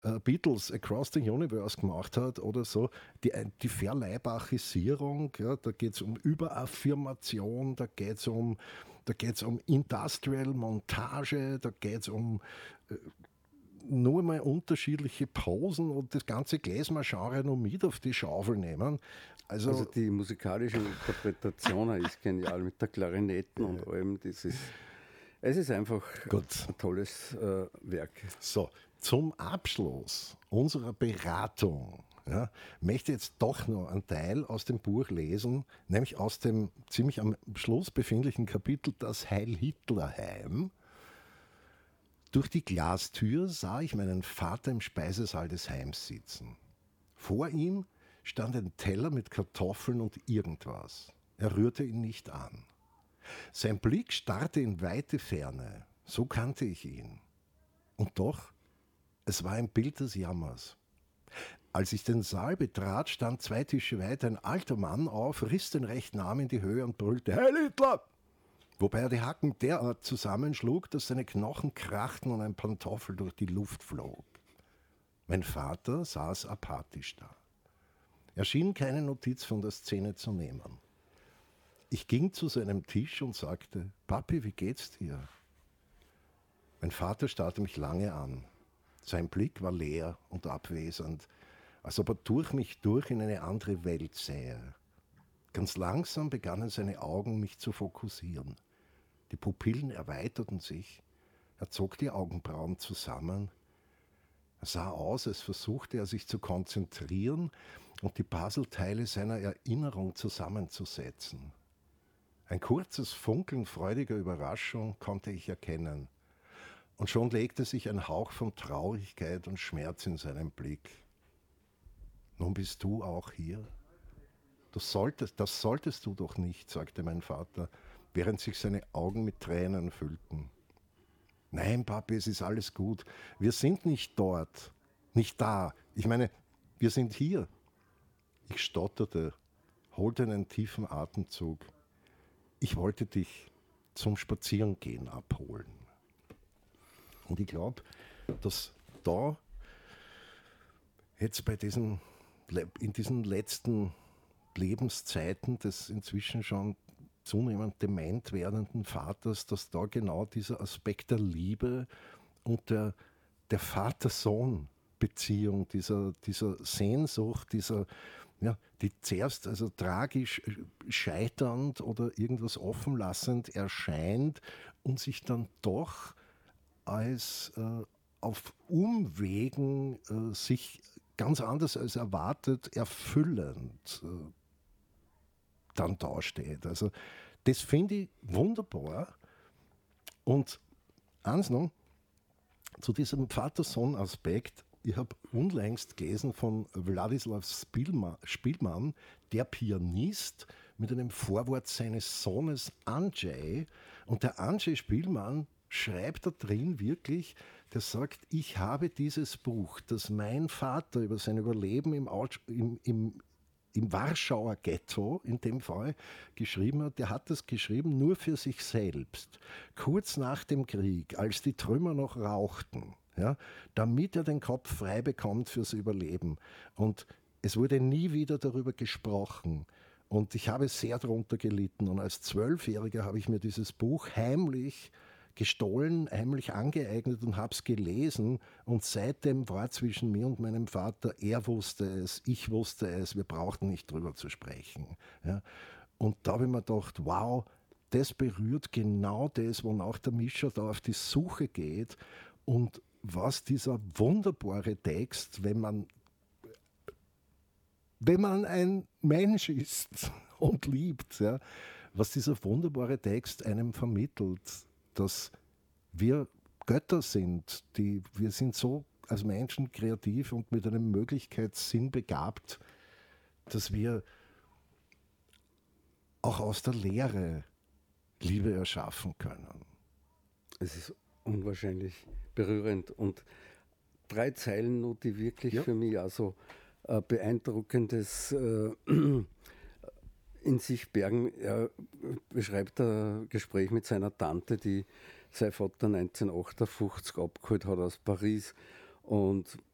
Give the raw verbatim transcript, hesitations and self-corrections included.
äh, Beatles Across the Universe gemacht hat oder so, die, die Verleibachisierung, ja, da geht es um Überaffirmation, da geht es um, da geht's um Industrial Montage, da geht es um äh, nur mal unterschiedliche Posen und das ganze Klezmer-Genre noch mit auf die Schaufel nehmen. Also, also die musikalische Interpretation ist genial mit der Klarinetten und allem. Das ist, es ist einfach gut. ein tolles äh, Werk. So, zum Abschluss unserer Beratung ja, möchte jetzt doch noch einen Teil aus dem Buch lesen, nämlich aus dem ziemlich am Schluss befindlichen Kapitel Das Heil-Hitler-Heim. Durch die Glastür sah ich meinen Vater im Speisesaal des Heims sitzen. Vor ihm stand ein Teller mit Kartoffeln und irgendwas. Er rührte ihn nicht an. Sein Blick starrte in weite Ferne. So kannte ich ihn. Und doch, es war ein Bild des Jammers. Als ich den Saal betrat, stand zwei Tische weiter ein alter Mann auf, riss den rechten Arm in die Höhe und brüllte Heil Hitler! Wobei er die Hacken derart zusammenschlug, dass seine Knochen krachten und ein Pantoffel durch die Luft flog. Mein Vater saß apathisch da. Er schien keine Notiz von der Szene zu nehmen. Ich ging zu seinem Tisch und sagte, Papi, wie geht's dir? Mein Vater starrte mich lange an. Sein Blick war leer und abwesend, als ob er durch mich durch in eine andere Welt sähe. Ganz langsam begannen seine Augen, mich zu fokussieren. Die Pupillen erweiterten sich. Er zog die Augenbrauen zusammen. Er sah aus, als versuchte er sich zu konzentrieren und die Puzzleteile seiner Erinnerung zusammenzusetzen. Ein kurzes Funkeln freudiger Überraschung konnte ich erkennen. Und schon legte sich ein Hauch von Traurigkeit und Schmerz in seinen Blick. Nun bist du auch hier? Das solltest, das solltest du doch nicht, sagte mein Vater, während sich seine Augen mit Tränen füllten. Nein, Papi, es ist alles gut. Wir sind nicht dort, nicht da. Ich meine, wir sind hier. Ich stotterte, holte einen tiefen Atemzug. Ich wollte dich zum Spazierengehen abholen. Und ich glaube, dass da jetzt bei diesen, in diesen letzten Lebenszeiten des inzwischen schon zunehmend dement werdenden Vaters, dass da genau dieser Aspekt der Liebe und der, der Vater-Sohn-Beziehung, dieser, dieser Sehnsucht, dieser, ja, die zuerst also tragisch scheiternd oder irgendwas offenlassend erscheint und sich dann doch als äh, auf Umwegen äh, sich ganz anders als erwartet erfüllend äh, dann dasteht. Also das finde ich wunderbar. Und eins noch, zu diesem Vater-Sohn-Aspekt, ich habe unlängst gelesen von Wladislaw Spielmann, Spielmann, der Pianist, mit einem Vorwort seines Sohnes Andrzej. Und der Andrzej Spielmann schreibt da drin wirklich, der sagt, ich habe dieses Buch, das mein Vater über sein Überleben im, im, im im Warschauer Ghetto in dem Fall geschrieben hat, der hat das geschrieben nur für sich selbst, kurz nach dem Krieg, als die Trümmer noch rauchten, ja, damit er den Kopf frei bekommt fürs Überleben. Und es wurde nie wieder darüber gesprochen. Und ich habe sehr darunter gelitten. Und als Zwölfjähriger habe ich mir dieses Buch heimlich gestohlen, heimlich angeeignet und habe es gelesen. Und seitdem war zwischen mir und meinem Vater, er wusste es, ich wusste es, wir brauchten nicht drüber zu sprechen. Ja. Und da habe ich mir gedacht, wow, das berührt genau das, wonach der Mischa da auf die Suche geht und was dieser wunderbare Text, wenn man, wenn man ein Mensch ist und liebt, ja, was dieser wunderbare Text einem vermittelt, dass wir Götter sind, die, wir sind so als Menschen kreativ und mit einem Möglichkeitssinn begabt, dass wir auch aus der Leere Liebe erschaffen können. Es ist unwahrscheinlich berührend und drei Zeilen nur, die wirklich ja. für mich also äh, beeindruckendes äh, in sich bergen. Er beschreibt ein Gespräch mit seiner Tante, die sein Vater neunzehnhundertachtundfünfzig abgeholt hat aus Paris und